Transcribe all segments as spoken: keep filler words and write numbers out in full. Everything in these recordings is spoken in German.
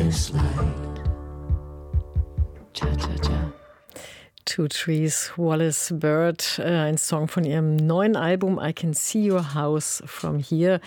this light. Cha cha cha. Two Trees, Wallace Bird, ein Song von ihrem neuen Album I Can See Your House from Here.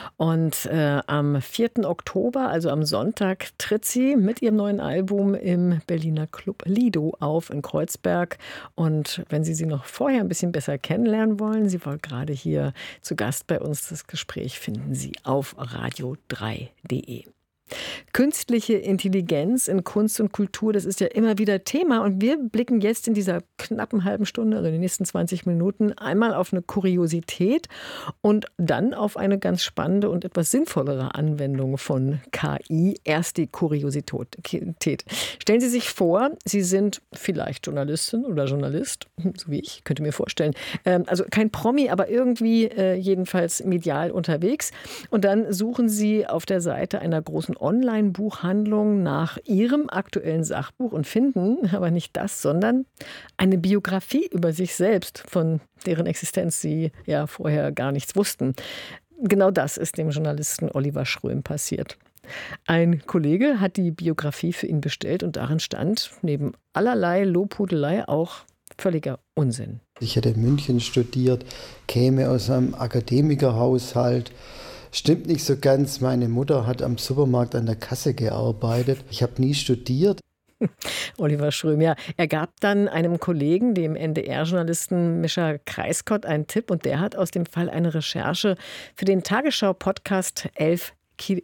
Und äh, am vierten Oktober, also am Sonntag, tritt sie mit ihrem neuen Album im Berliner Club Lido auf in Kreuzberg. Und wenn Sie sie noch vorher ein bisschen besser kennenlernen wollen, sie war gerade hier zu Gast bei uns, das Gespräch finden Sie auf radio drei punkt de. Künstliche Intelligenz in Kunst und Kultur, das ist ja immer wieder Thema. Und wir blicken jetzt in dieser knappen halben Stunde, also in den nächsten zwanzig Minuten, einmal auf eine Kuriosität und dann auf eine ganz spannende und etwas sinnvollere Anwendung von K I. Erst die Kuriosität. Stellen Sie sich vor, Sie sind vielleicht Journalistin oder Journalist, so wie ich, könnte mir vorstellen. Also kein Promi, aber irgendwie jedenfalls medial unterwegs. Und dann suchen Sie auf der Seite einer großen Online-Buchhandlung nach Ihrem aktuellen Sachbuch und finden aber nicht das, sondern eine Biografie über sich selbst, von deren Existenz Sie ja vorher gar nichts wussten. Genau das ist dem Journalisten Oliver Schröm passiert. Ein Kollege hat die Biografie für ihn bestellt und darin stand neben allerlei Lobhudelei auch völliger Unsinn. Ich hätte in München studiert, käme aus einem Akademikerhaushalt. Stimmt nicht so ganz. Meine Mutter hat am Supermarkt an der Kasse gearbeitet. Ich habe nie studiert. Oliver Schröm, ja. Er gab dann einem Kollegen, dem N D R-Journalisten Mischa Kreiskott, einen Tipp und der hat aus dem Fall eine Recherche für den Tagesschau-Podcast elf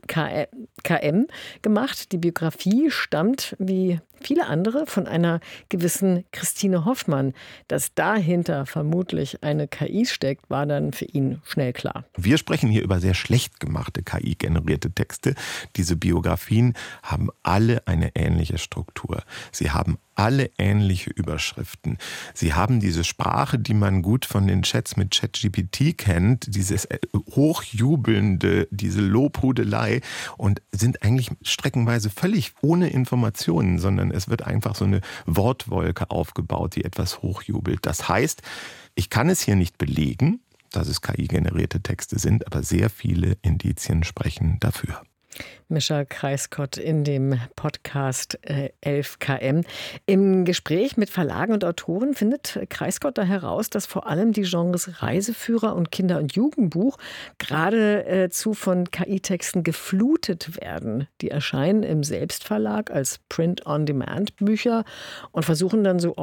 K M gemacht. Die Biografie stammt, wie viele andere, von einer gewissen Christine Hoffmann. Dass dahinter vermutlich eine K I steckt, war dann für ihn schnell klar. Wir sprechen hier über sehr schlecht gemachte K I-generierte Texte. Diese Biografien haben alle eine ähnliche Struktur. Sie haben alle ähnliche Überschriften. Sie haben diese Sprache, die man gut von den Chats mit ChatGPT kennt, dieses hochjubelnde, diese Lobhudelei und sind eigentlich streckenweise völlig ohne Informationen, sondern es wird einfach so eine Wortwolke aufgebaut, die etwas hochjubelt. Das heißt, ich kann es hier nicht belegen, dass es K I-generierte Texte sind, aber sehr viele Indizien sprechen dafür. Mischa Kreiskott in dem Podcast äh, elf K M. Im Gespräch mit Verlagen und Autoren findet Kreiskott da heraus, dass vor allem die Genres Reiseführer und Kinder- und Jugendbuch geradezu von K I-Texten geflutet werden. Die erscheinen im Selbstverlag als Print-on-Demand-Bücher und versuchen dann so